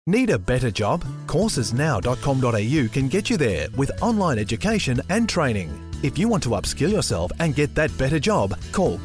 Need a better job? Coursesnow.com.au can get you there with online education and training. If you want to upskill yourself and get that better job, call